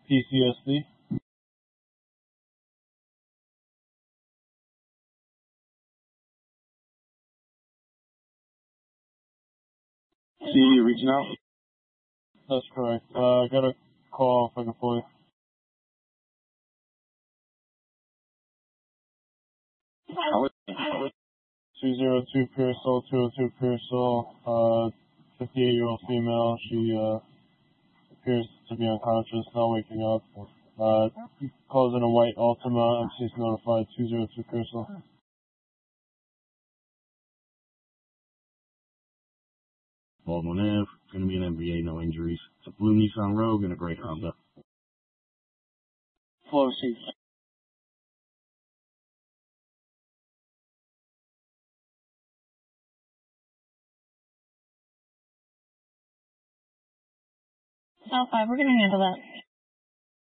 PCSD. See you reaching out? That's correct. I got a call if I can pull you. 202 Pearsall, 202 Pearsall, 58-year-old female. She appears to be unconscious, not waking up. Calls in a white Altima, MC's notified, 202 Pearsall. Baldwin Ave, going to be an MVA, no injuries. It's a blue Nissan Rogue and a gray Honda. Flow seat. South 5, we're going to handle that.